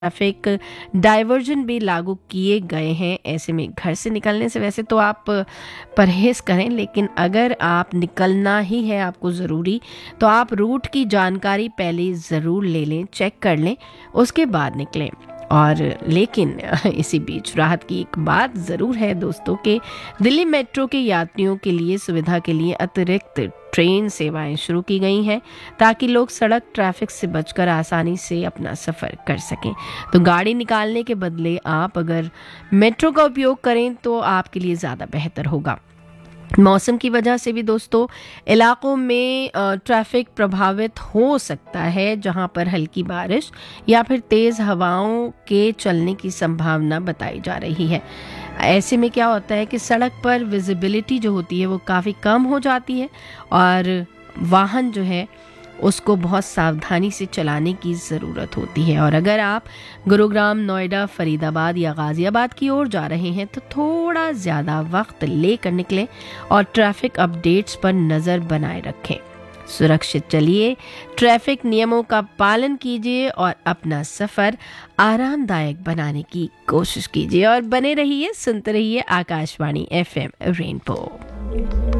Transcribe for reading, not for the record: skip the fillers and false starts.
Traffic diversion भी लागू किए गए हैं। ऐसे में घर से निकलने से वैसे तो आप परहेज़ करें, लेकिन अगर आप निकलना ही है आपको ज़रूरी, तो आप रूट की जानकारी पहले ज़रूर ले लें, चेक कर लें, उसके बाद निकलें। और लेकिन इसी बीच राहत की एक बात ज़रूर है दोस्तों कि दिल्ली मेट्रो के यात्रियों के लिए सुविधा के लिए अतिरिक्त ट्रेन सेवाएं शुरू की गई हैं, ताकि लोग सड़क ट्रैफिक से बचकर आसानी से अपना सफ़र कर सकें। तो गाड़ी निकालने के बदले आप अगर मेट्रो का उपयोग करें तो आपके लिए ज़्यादा बेहतर होगा। मौसम की वजह से भी दोस्तों इलाकों में ट्रैफिक प्रभावित हो सकता है, जहां पर हल्की बारिश या फिर तेज़ हवाओं के चलने की संभावना बताई जा रही है। ऐसे में क्या होता है कि सड़क पर विजिबिलिटी जो होती है वो काफ़ी कम हो जाती है और वाहन जो है उसको बहुत सावधानी से चलाने की ज़रूरत होती है। और अगर आप गुरुग्राम, नोएडा, फरीदाबाद या गाज़ियाबाद की ओर जा रहे हैं तो थोड़ा ज़्यादा वक्त लेकर निकलें और ट्रैफिक अपडेट्स पर नज़र बनाए रखें। सुरक्षित चलिए, ट्रैफिक नियमों का पालन कीजिए और अपना सफ़र आरामदायक बनाने की कोशिश कीजिए। और बने रहिए, सुनते रहिए आकाशवाणी FM रेनबो।